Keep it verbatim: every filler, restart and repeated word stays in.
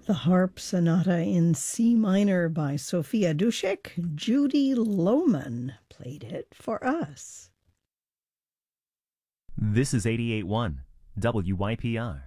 The Harp Sonata in C minor by Sophia Dushek. Judy Lohman played it for us. This is eighty-eight point one W Y P R,